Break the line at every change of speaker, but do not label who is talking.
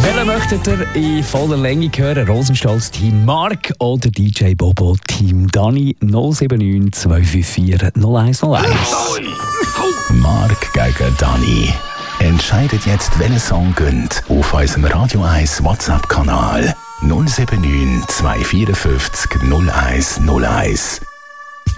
Welchen möchtet ihr in voller Länge hören? Rosenstolz Team Mark oder DJ Bobo Team Dani? 079 254 0101.
Mark gegen Dani. Entscheidet jetzt, welchen Song gönnt auf unserem Radio 1 WhatsApp-Kanal 079 254 0101.